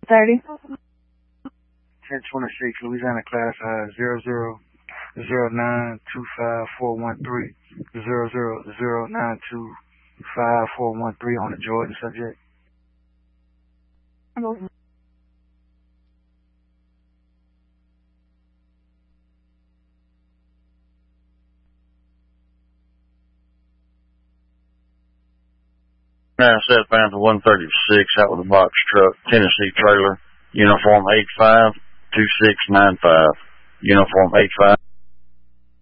30. 1026, Louisiana class 000925413, 000925413 on the Jordan subject. Hello. 9-7 Panther 136 out with a box truck, Tennessee trailer, uniform 852695, uniform 85.